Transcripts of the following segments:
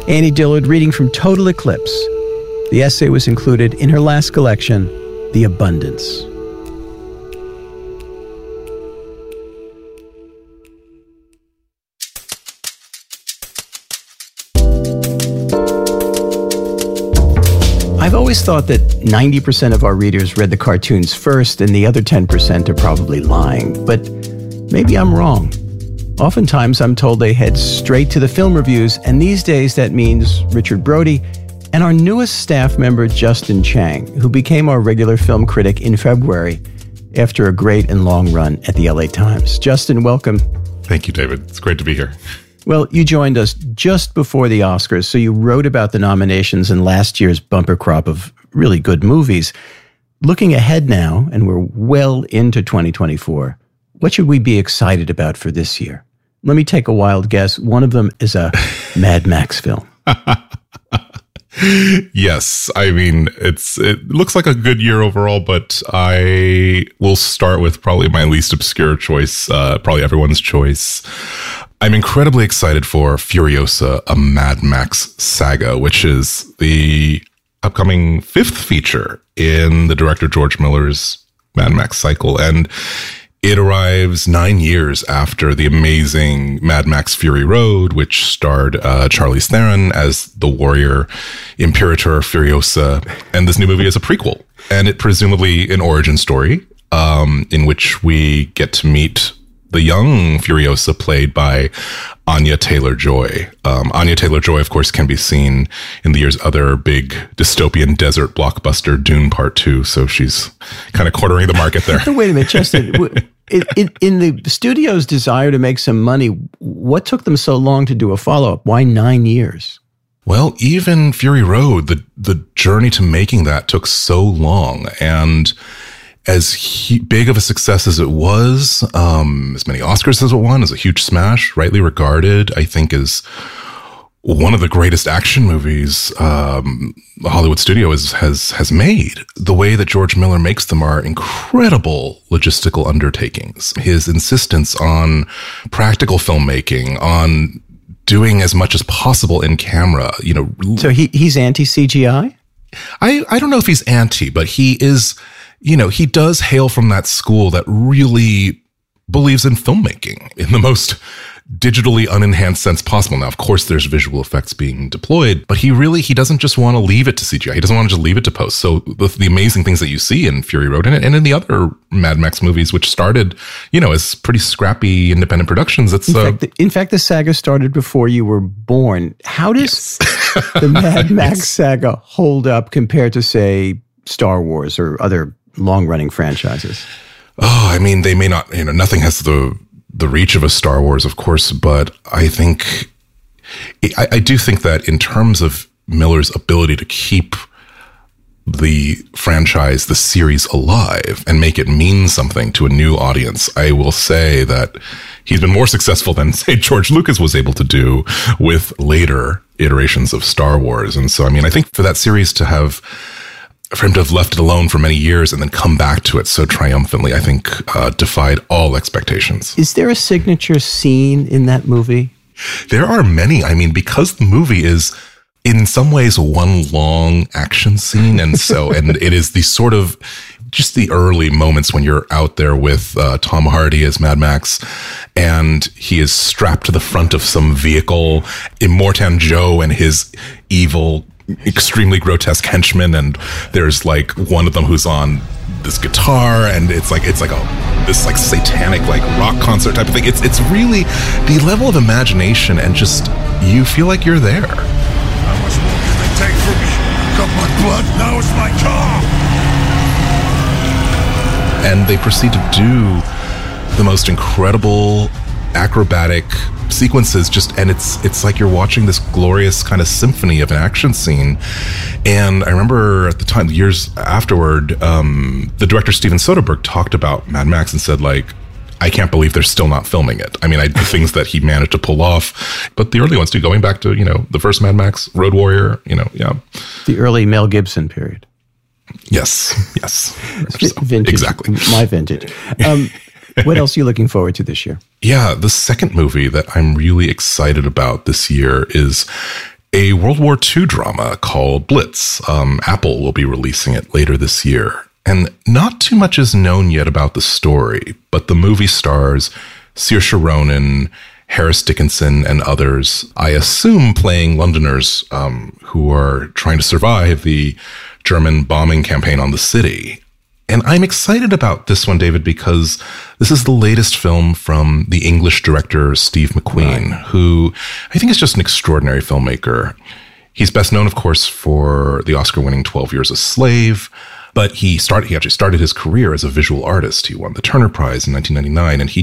Annie Dillard reading from Total Eclipse. The essay was included in her last collection, The Abundance. I've always thought that 90% of our readers read the cartoons first and the other 10% are probably lying, but maybe I'm wrong. Oftentimes I'm told they head straight to the film reviews, and these days that means Richard Brody and our newest staff member, Justin Chang, who became our regular film critic in February after a great and long run at the LA Times. Justin, welcome. Thank you, David. It's great to be here. Well, you joined us just before the Oscars, so you wrote about the nominations in last year's bumper crop of really good movies. Looking ahead now, and we're well into 2024, what should we be excited about for this year? Let me take a wild guess. One of them is a Mad Max film. Yes. I mean, it looks like a good year overall, but I will start with probably my least obscure choice, probably everyone's choice. I'm incredibly excited for Furiosa, a Mad Max saga, which is the upcoming fifth feature in the director George Miller's Mad Max cycle. And it arrives 9 years after the amazing Mad Max Fury Road, which starred Charlize Theron as the warrior Imperator Furiosa. And this new movie is a prequel, and it presumably an origin story in which we get to meet the young Furiosa, played by Anya Taylor-Joy. Anya Taylor-Joy, of course, can be seen in the year's other big dystopian desert blockbuster, Dune Part 2. So she's kind of cornering the market there. Wait a minute, Justin. In the studio's desire to make some money, what took them so long to do a follow-up? Why 9 years? Well, even Fury Road, the journey to making that took so long. And as big of a success as it was, as many Oscars as it won, as a huge smash, rightly regarded, I think is one of the greatest action movies the Hollywood studio has made. The way that George Miller makes them are incredible logistical undertakings. His insistence on practical filmmaking, on doing as much as possible in camera, So he's anti-CGI? I don't know if he's anti, but he is, he does hail from that school that really believes in filmmaking in the most digitally unenhanced sense possible. Now, of course, there's visual effects being deployed, but he doesn't just want to leave it to CGI. He doesn't want to just leave it to post. So the amazing things that you see in Fury Road and in the other Mad Max movies, which started, as pretty scrappy independent productions. In fact, the saga started before you were born. How does the Mad Max saga hold up compared to, say, Star Wars or other long-running franchises? Oh, I mean, they may not, nothing has the reach of a Star Wars, of course, but I do think that in terms of Miller's ability to keep the franchise, the series alive and make it mean something to a new audience, I will say that he's been more successful than, say, George Lucas was able to do with later iterations of Star Wars. And so, I mean, I think for that series for him to have left it alone for many years and then come back to it so triumphantly, I think defied all expectations. Is there a signature scene in that movie? There are many. I mean, because the movie is in some ways one long action scene. And it is the sort of just the early moments when you're out there with Tom Hardy as Mad Max, and he is strapped to the front of some vehicle, Immortan Joe and his evil, extremely grotesque henchmen, and there's like one of them who's on this guitar, and it's like this satanic rock concert type of thing. It's really the level of imagination, and just you feel like you're there. How much more can they take from me? Got my blood, now it's my car. And they proceed to do the most incredible acrobatic sequences, and it's like you're watching this glorious kind of symphony of an action scene. And I remember at the time, years afterward, the director Steven Soderbergh talked about Mad Max and said, I can't believe they're still not filming it. I mean, the things that he managed to pull off, but the early ones too, going back to, the first Mad Max, Road Warrior, yeah. The early Mel Gibson period. Yes. Vintage. Exactly. My vintage. What else are you looking forward to this year? Yeah, the second movie that I'm really excited about this year is a World War II drama called Blitz. Apple will be releasing it later this year. And not too much is known yet about the story, but the movie stars Saoirse Ronan, Harris Dickinson, and others, I assume playing Londoners who are trying to survive the German bombing campaign on the city. And I'm excited about this one, David, because this is the latest film from the English director Steve McQueen, who I think is just an extraordinary filmmaker. He's best known, of course, for the Oscar-winning 12 Years a Slave, but he actually started his career as a visual artist. He won the Turner Prize in 1999, and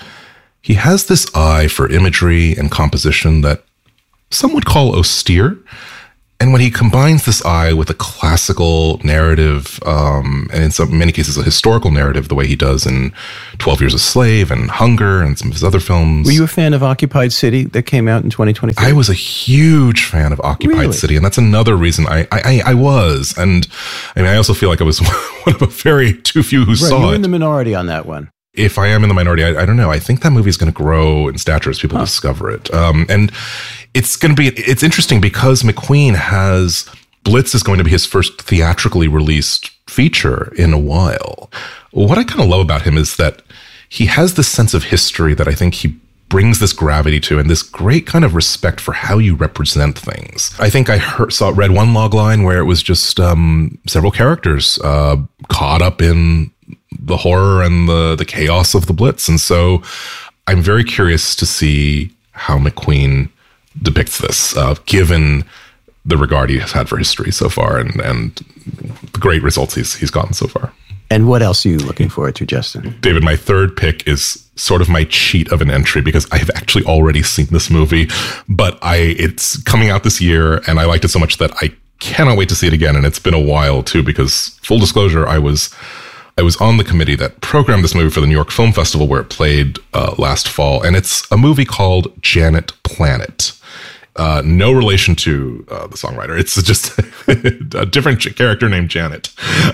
he has this eye for imagery and composition that some would call austere. And when he combines this eye with a classical narrative, and in many cases a historical narrative, the way he does in 12 Years a Slave and Hunger and some of his other films. Were you a fan of Occupied City that came out in 2023? I was a huge fan of Occupied City, and that's another reason I was. And I mean, I also feel like I was one of a very too few who saw it. You were in the minority on that one. If I am in the minority, I don't know. I think that movie is going to grow in stature as people discover it. And it's interesting because McQueen Blitz is going to be his first theatrically released feature in a while. What I kind of love about him is that he has this sense of history that I think he brings this gravity to, and this great kind of respect for how you represent things. I think I read one log line where it was just several characters caught up in the horror and the chaos of the Blitz. And so I'm very curious to see how McQueen depicts this, given the regard he has had for history so far and the great results he's gotten so far. And what else are you looking forward to, Justin? David, my third pick is sort of my cheat of an entry because I have actually already seen this movie, but it's coming out this year and I liked it so much that I cannot wait to see it again. And it's been a while too, because full disclosure, I was on the committee that programmed this movie for the New York Film Festival where it played last fall. And it's a movie called Janet Planet. No relation to the songwriter. It's just a different character named Janet.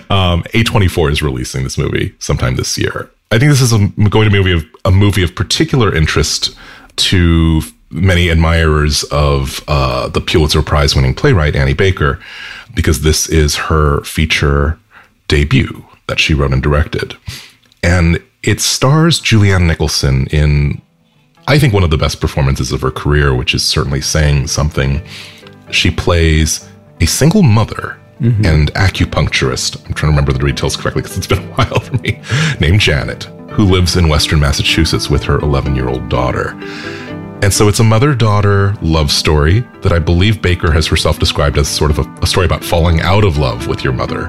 A24 is releasing this movie sometime this year. I think this is going to be a movie of particular interest to many admirers of the Pulitzer Prize winning playwright Annie Baker, because this is her feature debut that she wrote and directed. And it stars Julianne Nicholson in, I think, one of the best performances of her career, which is certainly saying something. She plays a single mother and acupuncturist, I'm trying to remember the details correctly because it's been a while for me, named Janet, who lives in Western Massachusetts with her 11-year-old daughter. And so it's a mother-daughter love story that I believe Baker has herself described as sort of a story about falling out of love with your mother.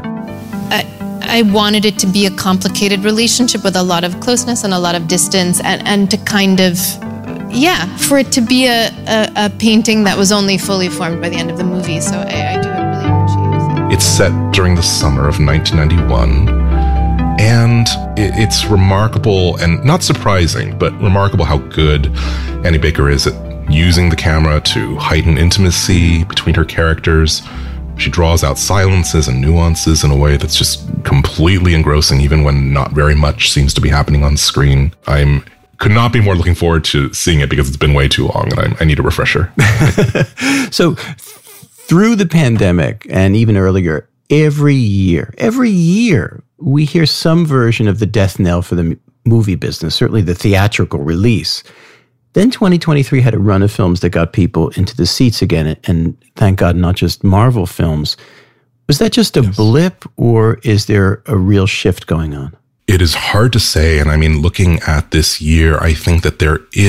I wanted it to be a complicated relationship with a lot of closeness and a lot of distance, and to kind of, for it to be a painting that was only fully formed by the end of the movie. So I do really appreciate it. It's set during the summer of 1991, and it's remarkable and not surprising, but remarkable how good Annie Baker is at using the camera to heighten intimacy between her characters. She draws out silences and nuances in a way that's just completely engrossing, even when not very much seems to be happening on screen. Could not be more looking forward to seeing it because it's been way too long and I need a refresher. So through the pandemic and even earlier, every year, we hear some version of the death knell for the movie business, certainly the theatrical release. Then 2023 had a run of films that got people into the seats again, and thank God, not just Marvel films. Was that just a blip, or is there a real shift going on? It is hard to say, and I mean, looking at this year, I think that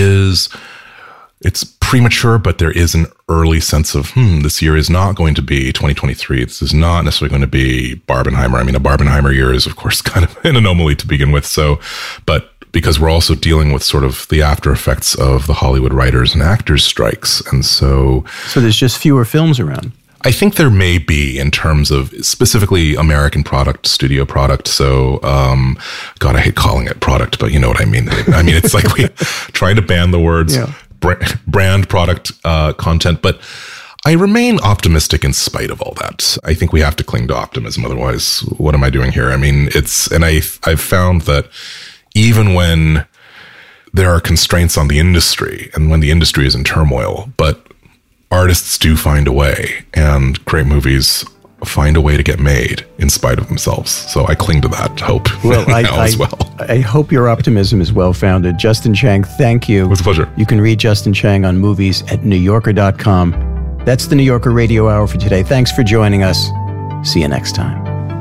it's premature, but there is an early sense of, this year is not going to be 2023. This is not necessarily going to be Barbenheimer. I mean, a Barbenheimer year is, of course, kind of an anomaly to begin with. But because we're also dealing with sort of the after effects of the Hollywood writers and actors strikes. And so there's just fewer films around. I think there may be, in terms of specifically American product, studio product. So, God, I hate calling it product, but you know what I mean. I mean, it's like we try to ban the words brand product content, but I remain optimistic in spite of all that. I think we have to cling to optimism. Otherwise, what am I doing here? I mean, I've found that even when there are constraints on the industry and when the industry is in turmoil, but artists do find a way, and great movies find a way to get made in spite of themselves. So I cling to that hope as well. I hope your optimism is well-founded. Justin Chang, thank you. It was a pleasure. You can read Justin Chang on movies at NewYorker.com. That's the New Yorker Radio Hour for today. Thanks for joining us. See you next time.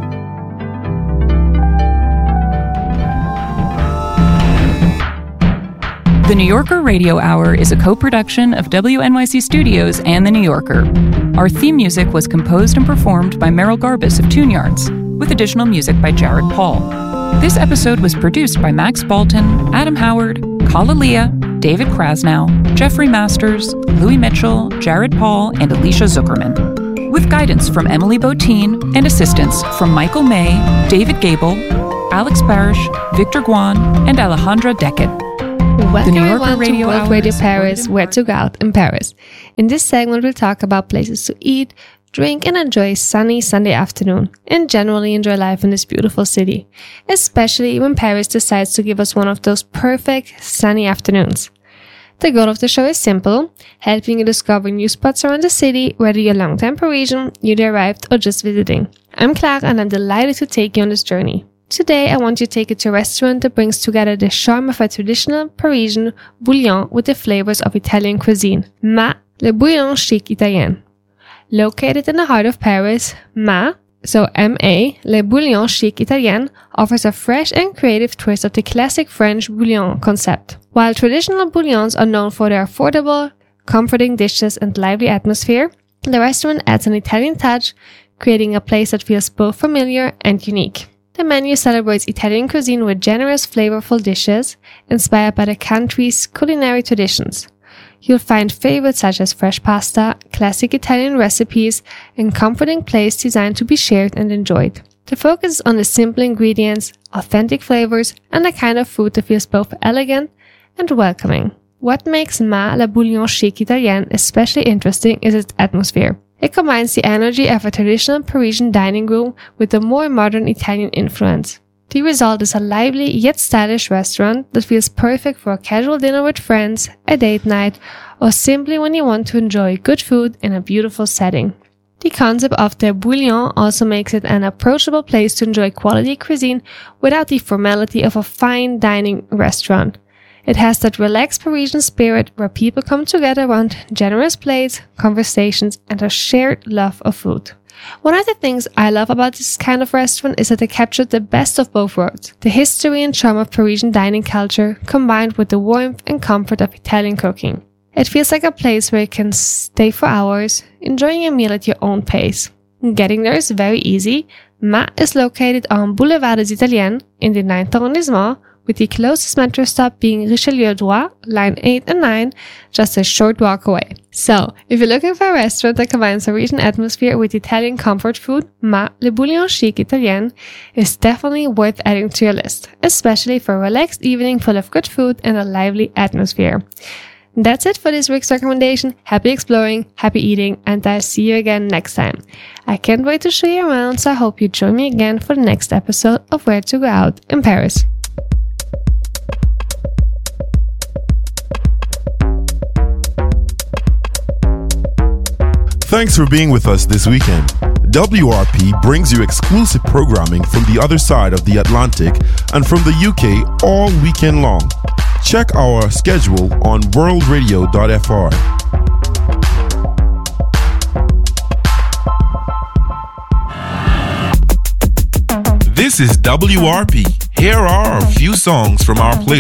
The New Yorker Radio Hour is a co-production of WNYC Studios and The New Yorker. Our theme music was composed and performed by Merrill Garbus of Tune Yards, with additional music by Jared Paul. This episode was produced by Max Balton, Adam Howard, Kala Leah, David Krasnow, Jeffrey Masters, Louis Mitchell, Jared Paul, and Alicia Zuckerman, with guidance from Emily Botine and assistance from Michael May, David Gable, Alex Parrish, Victor Guan, and Alejandra Deckett. Welcome everyone to World Radio Paris, Where to Go Out in Paris. In this segment, we'll talk about places to eat, drink, and enjoy a sunny Sunday afternoon, and generally enjoy life in this beautiful city, especially when Paris decides to give us one of those perfect sunny afternoons. The goal of the show is simple, helping you discover new spots around the city, whether you're a long-time Parisian, newly arrived, or just visiting. I'm Clara, and I'm delighted to take you on this journey. Today, I want you to take you to a restaurant that brings together the charm of a traditional Parisian bouillon with the flavors of Italian cuisine. Ma, Le Bouillon Chic Italien. Located in the heart of Paris, Ma, so M-A, Le Bouillon Chic Italien, offers a fresh and creative twist of the classic French bouillon concept. While traditional bouillons are known for their affordable, comforting dishes and lively atmosphere, the restaurant adds an Italian touch, creating a place that feels both familiar and unique. The menu celebrates Italian cuisine with generous, flavorful dishes inspired by the country's culinary traditions. You'll find favorites such as fresh pasta, classic Italian recipes, and comforting plates designed to be shared and enjoyed. The focus is on the simple ingredients, authentic flavors, and the kind of food that feels both elegant and welcoming. What makes Ma Le Bouillon Chic Italien especially interesting is its atmosphere. It combines the energy of a traditional Parisian dining room with a more modern Italian influence. The result is a lively yet stylish restaurant that feels perfect for a casual dinner with friends, a date night, or simply when you want to enjoy good food in a beautiful setting. The concept of the bouillon also makes it an approachable place to enjoy quality cuisine without the formality of a fine dining restaurant. It has that relaxed Parisian spirit where people come together around generous plates, conversations, and a shared love of food. One of the things I love about this kind of restaurant is that it captured the best of both worlds, the history and charm of Parisian dining culture combined with the warmth and comfort of Italian cooking. It feels like a place where you can stay for hours, enjoying a meal at your own pace. Getting there is very easy. Ma is located on Boulevard des Italiens in the 9th arrondissement, with the closest metro stop being Richelieu Droit, line 8 and 9, just a short walk away. So, if you're looking for a restaurant that combines Parisian atmosphere with Italian comfort food, Ma Le Bouillon Chic Italien is definitely worth adding to your list, especially for a relaxed evening full of good food and a lively atmosphere. That's it for this week's recommendation. Happy exploring, happy eating, and I'll see you again next time. I can't wait to show you around, so I hope you join me again for the next episode of Where to Go Out in Paris. Thanks for being with us this weekend. WRP brings you exclusive programming from the other side of the Atlantic and from the UK all weekend long. Check our schedule on worldradio.fr. This is WRP. Here are a few songs from our playlist.